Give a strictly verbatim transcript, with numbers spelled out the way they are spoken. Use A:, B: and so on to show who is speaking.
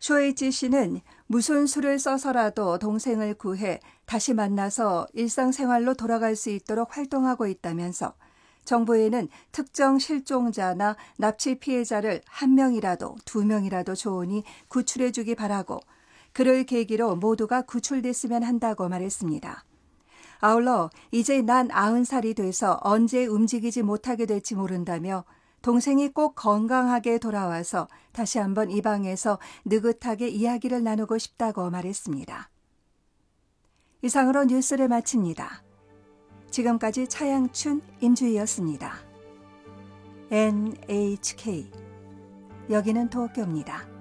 A: 쇼이치 씨는 무슨 수를 써서라도 동생을 구해 다시 만나서 일상생활로 돌아갈 수 있도록 활동하고 있다면서 정부에는 특정 실종자나 납치 피해자를 한 명이라도 두 명이라도 좋으니 구출해 주기 바라고 그를 계기로 모두가 구출됐으면 한다고 말했습니다. 아울러 이제 난 아흔 살이 돼서 언제 움직이지 못하게 될지 모른다며 동생이 꼭 건강하게 돌아와서 다시 한번 이 방에서 느긋하게 이야기를 나누고 싶다고 말했습니다. 이상으로 뉴스를 마칩니다. 지금까지 차양춘, 임주희였습니다. 엔에이치케이 여기는 도쿄입니다.